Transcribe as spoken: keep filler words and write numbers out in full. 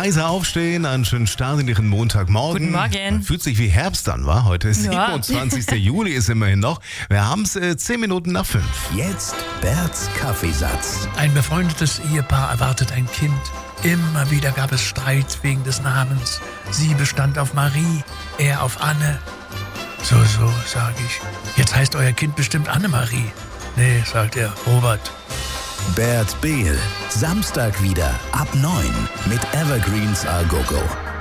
Heise aufstehen, einen schönen Start in Ihren Montagmorgen. Guten Morgen. Man fühlt sich wie Herbst an, wa? Heute ist Ja. siebenundzwanzigster Juli, ist immerhin noch. Wir haben es äh, zehn Minuten nach fünf. Jetzt Berts Kaffeesatz. Ein befreundetes Ehepaar erwartet ein Kind. Immer wieder gab es Streit wegen des Namens. Sie bestand auf Marie, er auf Anne. So, so, sage ich. Jetzt heißt euer Kind bestimmt Annemarie. Nee, sagt er, Robert. Bert Behl. Samstag wieder ab neun mit Evergreens A Go Go.